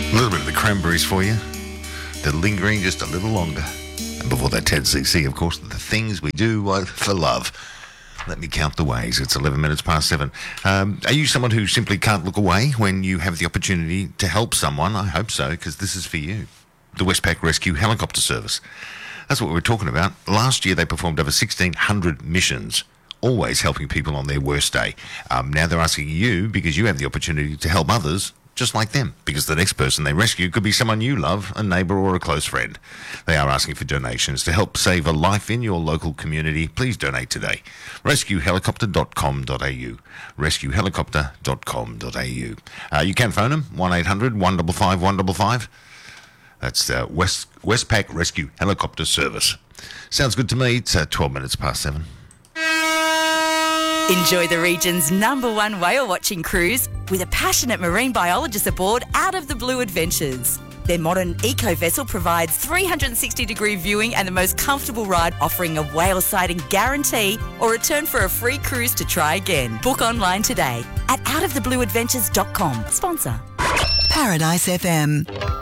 A little bit of the Cranberries for you. They're lingering just a little longer. And before that, Ted CC, of course, the things we do for love. Let me count the ways. It's 11 minutes past 7. Are you someone who simply can't look away when you have the opportunity to help someone? I hope so, because this is for you. The Westpac Rescue Helicopter Service. That's what we're talking about. Last year, they performed over 1,600 missions, always helping people on their worst day. Now they're asking you, because you have the opportunity to help others just like them, because the next person they rescue could be someone you love, a neighbour or a close friend. They are asking for donations to help save a life in your local community. Please donate today. rescuehelicopter.com.au. rescuehelicopter.com.au. You can phone them, 1-800-155-155. That's Westpac Rescue Helicopter Service. Sounds good to me. It's 12 minutes past 7. Enjoy the region's #1 whale watching cruise with a passionate marine biologist aboard Out of the Blue Adventures. Their modern eco-vessel provides 360-degree viewing and the most comfortable ride, offering a whale sighting guarantee or return for a free cruise to try again. Book online today at outoftheblueadventures.com. Sponsor. Paradise FM.